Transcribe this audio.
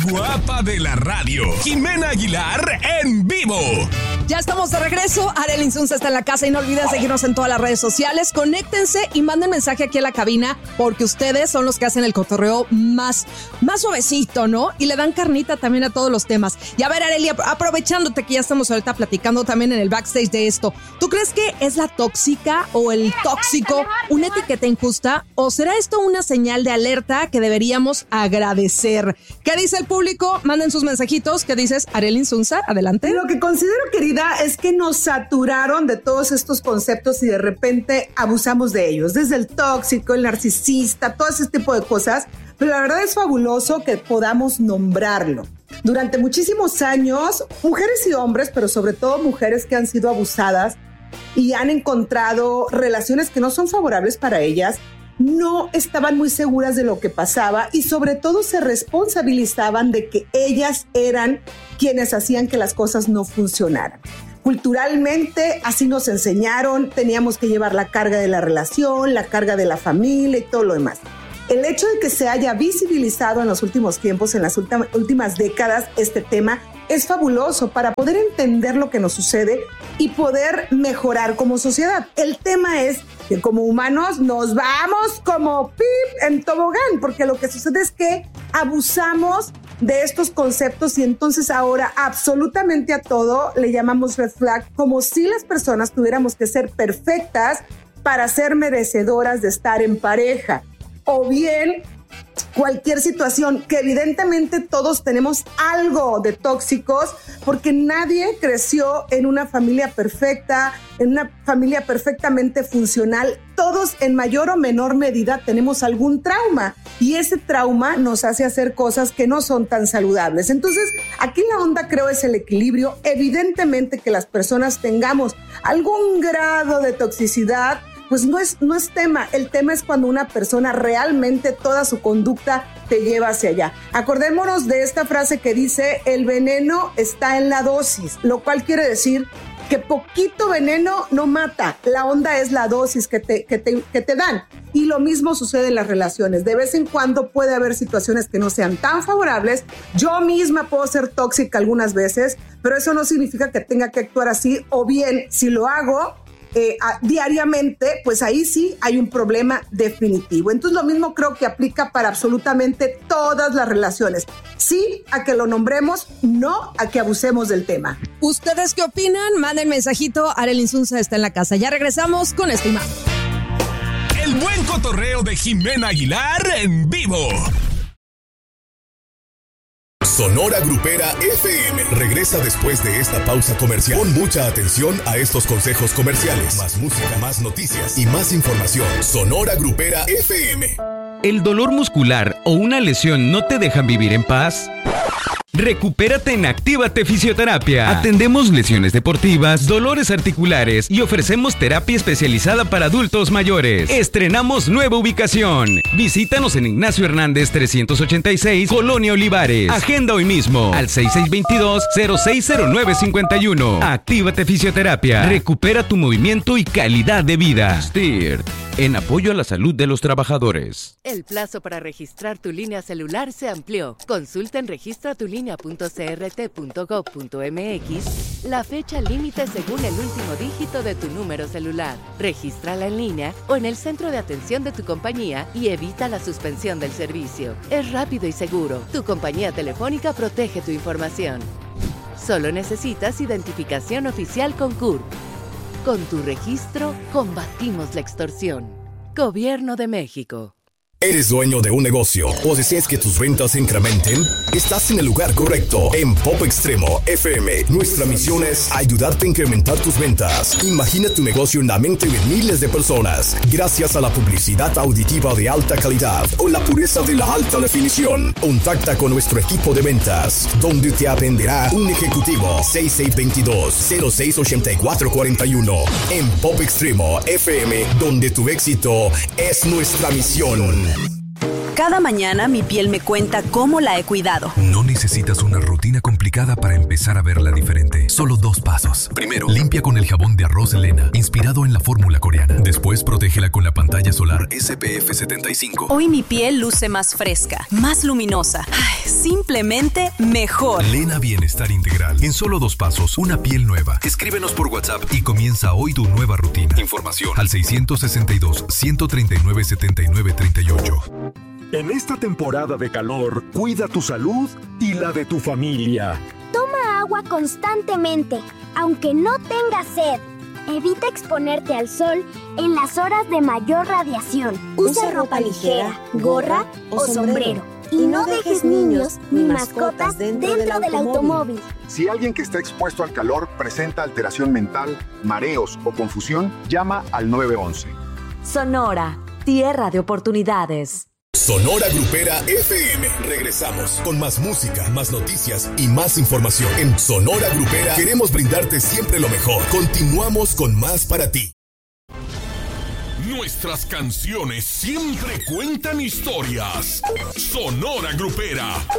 Guapa de la radio, Jimena Aguilar en vivo. Ya estamos de regreso. Arely Insunza está en la casa y no olviden seguirnos en todas las redes sociales. Conéctense y manden mensaje aquí a la cabina porque ustedes son los que hacen el cotorreo más suavecito, ¿no? Y le dan carnita también a todos los temas. Y a ver, Arely, aprovechándote que ya estamos ahorita platicando también en el backstage de esto, ¿tú crees que es la tóxica o el tóxico una etiqueta injusta? ¿O será esto una señal de alerta que deberíamos agradecer? ¿Qué dice el público? Manden sus mensajitos. ¿Qué dices, Arely Insunza? Adelante. Lo que considero, querida, es que nos saturaron de todos estos conceptos y de repente abusamos de ellos. Desde el tóxico, el narcisista, todo ese tipo de cosas. Pero la verdad es fabuloso que podamos nombrarlo. Durante muchísimos años, mujeres y hombres, pero sobre todo mujeres que han sido abusadas y han encontrado relaciones que no son favorables para ellas, no estaban muy seguras de lo que pasaba y sobre todo se responsabilizaban de que ellas eran quienes hacían que las cosas no funcionaran. Culturalmente así nos enseñaron, teníamos que llevar la carga de la relación, la carga de la familia y todo lo demás. El hecho de que se haya visibilizado en los últimos tiempos, en las últimas décadas, este tema es fabuloso para poder entender lo que nos sucede y poder mejorar como sociedad. El tema es que como humanos nos vamos como pip en tobogán, porque lo que sucede es que abusamos de estos conceptos y entonces ahora absolutamente a todo le llamamos red flag, como si las personas tuviéramos que ser perfectas para ser merecedoras de estar en pareja. O bien cualquier situación, que evidentemente todos tenemos algo de tóxicos porque nadie creció en una familia perfecta, en una familia perfectamente funcional. Todos en mayor o menor medida tenemos algún trauma y ese trauma nos hace hacer cosas que no son tan saludables. Entonces, aquí la onda creo es el equilibrio. Evidentemente que las personas tengamos algún grado de toxicidad, pues no es tema. El tema es cuando una persona realmente toda su conducta te lleva hacia allá. Acordémonos de esta frase que dice: el veneno está en la dosis, lo cual quiere decir que poquito veneno no mata. La onda es la dosis que te dan. Y lo mismo sucede en las relaciones. De vez en cuando puede haber situaciones que no sean tan favorables. Yo misma puedo ser tóxica algunas veces, pero eso no significa que tenga que actuar así. O bien, si lo hago diariamente, pues ahí sí hay un problema definitivo. Entonces lo mismo creo que aplica para absolutamente todas las relaciones. Sí a que lo nombremos, no a que abusemos del tema. ¿Ustedes qué opinan? Manden mensajito. Arely Insunza está en la casa. Ya regresamos con esto y más. El buen cotorreo de Jimena Aguilar en vivo. Sonora Grupera FM regresa después de esta pausa comercial. Pon mucha atención a estos consejos comerciales. Más música, más noticias y más información. Sonora Grupera FM. ¿El dolor muscular o una lesión no te dejan vivir en paz? Recupérate en Actívate Fisioterapia. Atendemos lesiones deportivas, dolores articulares y ofrecemos terapia especializada para adultos mayores. Estrenamos nueva ubicación. Visítanos en Ignacio Hernández 386, Colonia Olivares. Agenda hoy mismo al 6622-060951. Actívate Fisioterapia. Recupera tu movimiento y calidad de vida. STIRT, en apoyo a la salud de los trabajadores. El plazo para registrar tu línea celular se amplió. Consulta en registratulinea.crt.gov.mx la fecha límite según el último dígito de tu número celular. Regístrala en línea o en el centro de atención de tu compañía y evita la suspensión del servicio. Es rápido y seguro. Tu compañía telefónica protege tu información. Solo necesitas identificación oficial con CURP. Con tu registro, combatimos la extorsión. Gobierno de México. ¿Eres dueño de un negocio o deseas que tus ventas se incrementen? Estás en el lugar correcto. En Pop Extremo FM, nuestra misión es ayudarte a incrementar tus ventas. Imagina tu negocio en la mente de miles de personas gracias a la publicidad auditiva de alta calidad o la pureza de la alta definición. Contacta con nuestro equipo de ventas, donde te atenderá un ejecutivo. 6622-068441. En Pop Extremo FM, donde tu éxito es nuestra misión. Cada mañana mi piel me cuenta cómo la he cuidado. No necesitas una rutina complicada para empezar a verla diferente. Solo 2 pasos. Primero, limpia con el jabón de arroz Lena, inspirado en la fórmula coreana. Después, protégela con la pantalla solar SPF 75. Hoy mi piel luce más fresca, más luminosa. Ay, simplemente mejor. Lena Bienestar Integral. En solo 2 pasos, una piel nueva. Escríbenos por WhatsApp y comienza hoy tu nueva rutina. Información al 662-139-7938. En esta temporada de calor, cuida tu salud y la de tu familia. Toma agua constantemente, aunque no tengas sed. Evita exponerte al sol en las horas de mayor radiación. Usa ropa ligera, gorra o sombrero. Y no dejes niños ni mascotas dentro del automóvil. Si alguien que está expuesto al calor presenta alteración mental, mareos o confusión, llama al 911. Sonora, tierra de oportunidades. Sonora Grupera FM. Regresamos con más música, más noticias y más información. En Sonora Grupera queremos brindarte siempre lo mejor. Continuamos con más para ti. Nuestras canciones siempre cuentan historias. Sonora Grupera,